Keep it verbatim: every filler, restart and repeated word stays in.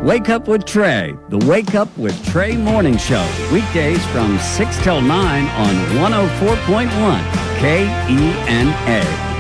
Wake Up with Trey, the Wake Up with Trey Morning Show, weekdays from six till nine on one oh four point one K E N A.